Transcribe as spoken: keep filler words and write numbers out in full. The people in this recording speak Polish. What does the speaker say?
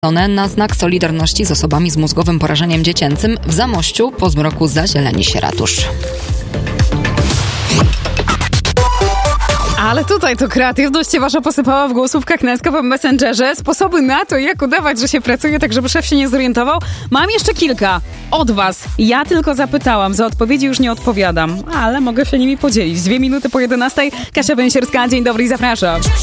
Na znak solidarności z osobami z mózgowym porażeniem dziecięcym w Zamościu po zmroku zazieleni się ratusz. Ale tutaj to kreatywność się wasza posypała w głosówkach na eskapem Messengerze. Sposoby na to, jak udawać, że się pracuje, tak żeby szef się nie zorientował. Mam jeszcze kilka od was. Ja tylko zapytałam, za odpowiedzi już nie odpowiadam, ale mogę się nimi podzielić. Dwie minuty po jedenastej. Kasia Węsierska, dzień dobry i zapraszam.